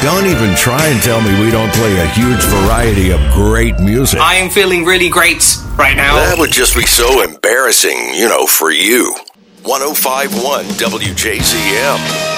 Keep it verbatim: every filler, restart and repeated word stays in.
Don't even try and tell me we don't play a huge variety of great music. I am feeling really great right now. That would just be so embarrassing, you know, for you. one oh five point one W J Z M.